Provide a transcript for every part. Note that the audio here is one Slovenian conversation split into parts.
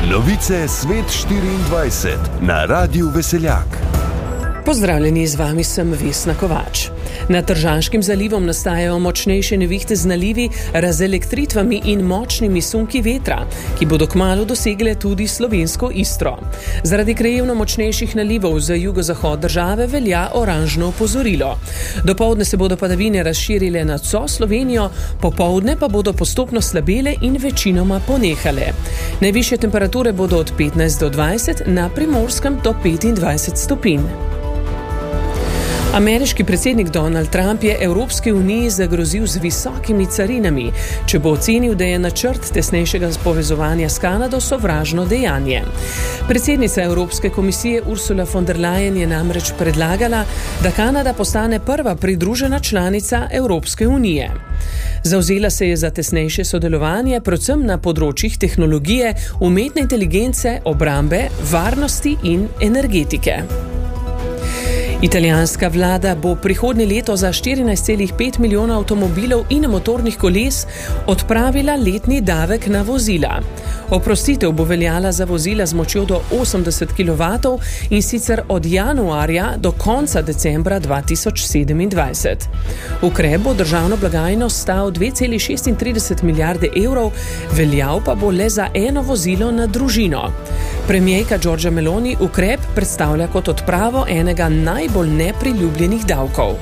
Novice Svet 24 na Radiu Veseljak. Pozdravljeni, z vami sem Vesna Kovač. Nad Tržaškim zalivom nastajajo močnejše nevihte z nalivi, razelektritvami in močnimi sunki vetra, ki bodo kmalu dosegle tudi slovensko Istro. Zaradi krajevno močnejših nalivov za jugozahod države velja oranžno opozorilo. Dopoldne se bodo padavine razširile nad vso Slovenijo, popoldne pa bodo postopno slabele in večinoma ponehale. Najvišje temperature bodo od 15 do 20, na Primorskem do 25 stopinj. Ameriški predsednik Donald Trump je Evropski uniji zagrozil z visokimi carinami, če bo ocenil, da je načrt tesnejšega povezovanja s Kanado sovražno dejanje. Predsednica Evropske komisije Ursula von der Leyen je namreč predlagala, da Kanada postane prva pridružena članica Evropske unije. Zavzela se je za tesnejše sodelovanje, predvsem na področjih tehnologije, umetne inteligence, obrambe, varnosti in energetike. Italijanska vlada bo prihodnje leto za 14,5 milijona avtomobilov in motornih koles odpravila letni davek na vozila. Oprostitev bo veljala za vozila z močjo do 80 kW in sicer od januarja do konca decembra 2027. Ukrep bo državno blagajno stal 2,36 milijarde evrov, veljal pa bo le za eno vozilo na družino. Premierka Giorgia Meloni ukrep predstavlja kot odpravo enega najbolj nepriljubljenih davkov.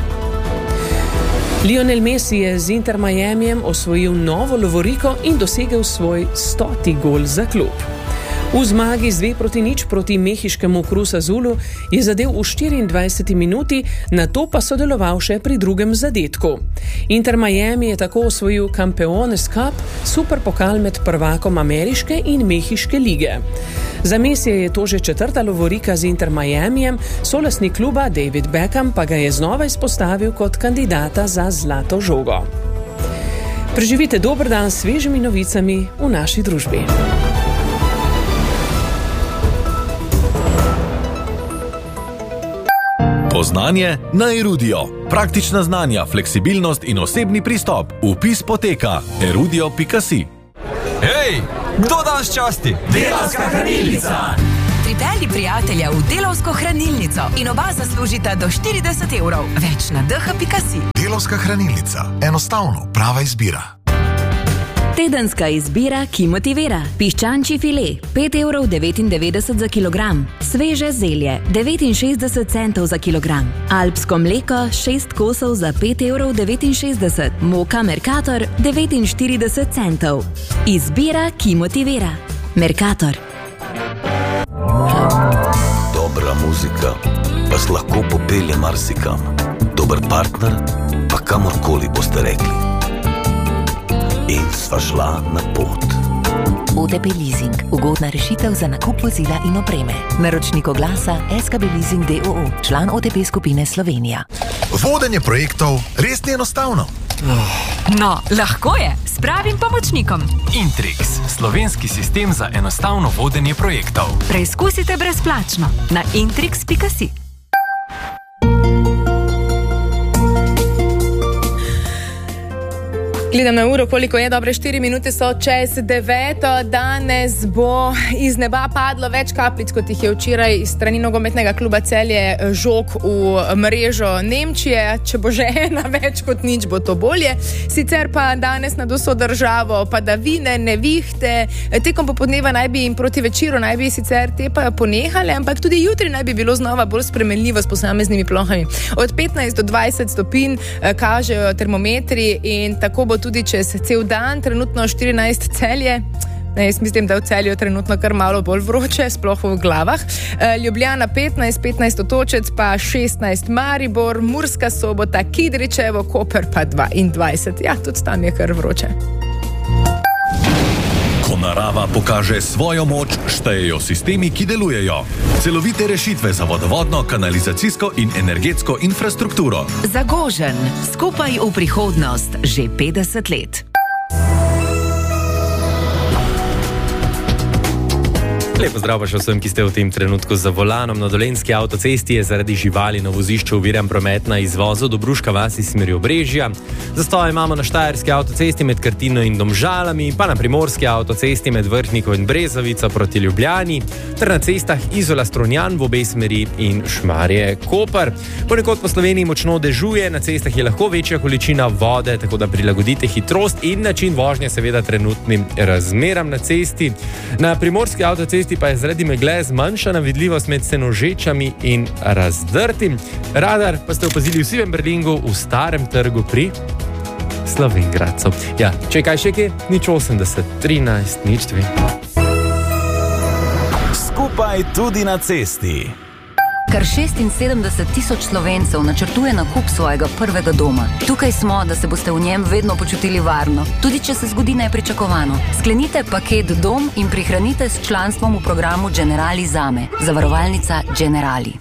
Lionel Messi je z Inter Miamijem osvojil novo lovoriko in dosegel svoj 100. gol za klub. V zmagi z 2-0 proti mehiškemu Cruz Azulu je zadel v 24 minuti, nato pa sodeloval še pri drugem zadetku. Inter Miami je tako osvojil Campeones Cup, superpokal med prvakom ameriške in mehiške lige. Za Messija je to že 4. lovorika z Inter Miamijem, solastnik kluba David Beckham pa ga je znova izpostavil kot kandidata za zlato žogo. Preživite dober dan s svežimi novicami v naši družbi. Poznanje na Erudio. Praktična znanja, fleksibilnost in osebni pristop. Vpis poteka erudio.si. Hej, kdo danes časti? Delavska hranilnica! Pripelji prijatelja v Delavsko hranilnico in oba zaslužita do 40 evrov. Več na dh.si. Delavska hranilnica. Enostavno, prava izbira. Tedenska izbira, ki motivira. Piščančji file, 5,99 € za kilogram. Sveže zelje, 69 centov za kilogram. Alpsko mleko, 6 kosov za 5,69 €. Moka Mercator, 49 centov. Izbira, ki motivira. Mercator. Dobra muzika vas lahko popelje marsikam. Dober partner pa kamorkoli boste rekli. In sva šla na pot. OTP Leasing. Ugodna rešitev za nakup vozila in opreme. Naročnik oglasa SKB Leasing d.o.o. Član OTP skupine Slovenija. Vodenje projektov res ni enostavno. No, lahko je, s pravim pomočnikom. Intrix, slovenski sistem za enostavno vodenje projektov. Preizkusite brezplačno na intrix.si. Gledam na uro, koliko je, dobre 4 minute so čez 9. Danes bo iz neba padlo več kapljic, kot jih je včeraj iz strani nogometnega kluba Celje žog v mrežo Nemčije. Če bo že ena več kot nič, bo to bolje. Sicer pa danes nad vso državo padavine, nevihte. Tekom popodneva naj bi in proti večeru naj bi sicer te pa ponehale, ampak tudi jutri naj bi bilo znova bolj spremenljivo s posameznimi plohami. Od 15 do 20 stopinj kažejo termometri in tako bo tudi čez cel dan, trenutno 14 Celje. Jaz mislim, da v Celju trenutno kar malo bolj vroče, sploh v glavah. Ljubljana 15 Otočec, pa 16 Maribor, Murska Sobota, Kidričevo, Koper pa 22. Ja, tudi tam je kar vroče. Ko narava pokaže svojo moč, štejejo sistemi, ki delujejo. Celovite rešitve za vodovodno, kanalizacijsko in energetsko infrastrukturo. Zagožen. Skupaj v prihodnost. Že 50 let. Lepo zdrav pa še vsem, ki ste v tem trenutku za volanom. Na Dolenjski avtocesti je zaradi živali na vozišču oviran promet na izvozu Dobruška vas iz smeri Obrežja. Zastoje imamo na Štajerski avtocesti med Krtino in Domžalami, pa na Primorski avtocesti med Vrhniko in Brezovico proti Ljubljani, ter na cestah Izola-Strunjan v obe smeri in Šmarje-Koper. Ponekod po Sloveniji močno dežuje, na cestah je lahko večja količina vode, tako da prilagodite hitrost in način vožnje seveda trenutnim razmeram na cesti. Na Primorski avtocesti pa je zaradi megle zmanjšana vidljivost med Senožečami in Razdrtim. Radar pa ste opazili vsi v Berlingu v Starem trgu pri Slovenjgradcu. Ja, če kaj še kje, 080 13 02. Skupaj tudi na cesti. Kar 76,000 Slovencev načrtuje nakup svojega prvega doma. Tukaj smo, da se boste v njem vedno počutili varno, tudi če se zgodi nepričakovano. Sklenite paket Dom in prihranite s članstvom v programu Generali Zame. Zavarovalnica Generali.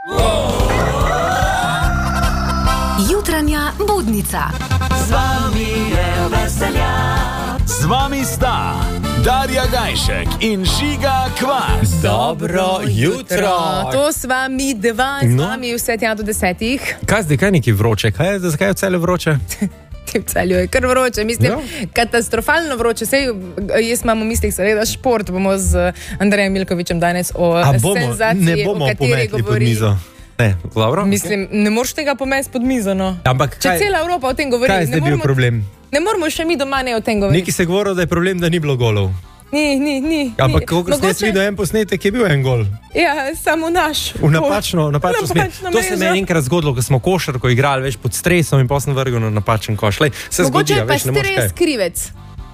Jutranja budnica. Z vami je veselja. Z vami sta Darja Gajšek in Žiga Kvas. Dobro jutro. To sva mi dva, z vami vse tja do 10. Kaj zdaj, kaj neki vroče? Zakaj je v Celju vroče? V Celju je kar vroče, mislim, katastrofalno vroče. Sej, jaz imam v mislih seveda šport, bomo z Andrejem Milkovičem danes o senzaciji, o kateri govori. Ne, dobro. Mislim, ne moreš tega pomesti pod mizo, no. Ampak če cela Evropa o tem govori. Kaj je zdaj bil problem? Ne moramo še mi doma ne o tem govoriti. Neki se govoril, da je problem, da ni bilo golov. Ni. Ampak kako ste videli en posnetek, je bil en gol? Ja, samo naš. V napačno smer. To se mi je enkrat zgodilo, ko smo košarko igrali več pod stresom in potem sem vrgel na napačen koš. Mogoče je pa stres krivec.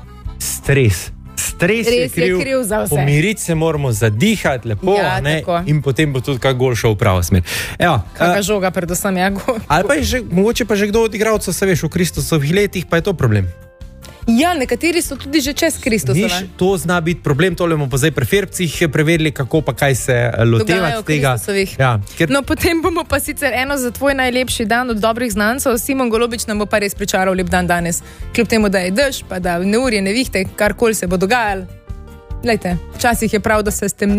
Stres je kriv za vse. Pomiriti se moramo, zadihati lepo, ja, ne, in potem bo tudi kak gol šel v pravo smer. Kakšna žoga predvsem je gol. Ali pa je že, mogoče pa že kdo od igralcev, se veš, v Kristusovih letih, pa je to problem. Ja, nekateri so tudi že čez Kristusove. To zna biti problem, tole bomo pa zdaj pri Ferbcih preverili, kako pa kaj se lotevati tega. Ja, No, potem bomo pa sicer eno za tvoj najlepši dan od dobrih znancev. Simon Golobič nam bo pa res pričaral lep dan danes. Kljub temu, da je dež, pa da neurje, nevihte, karkoli se bo dogajalo. Glejte, včasih je prav, da se s tem